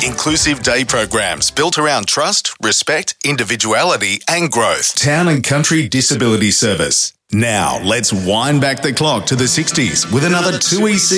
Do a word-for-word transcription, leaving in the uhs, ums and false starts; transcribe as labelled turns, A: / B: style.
A: inclusive day programs built around trust, respect, individuality and growth. Town and Country Disability Service. Now, let's wind back the clock to the sixties with another two E C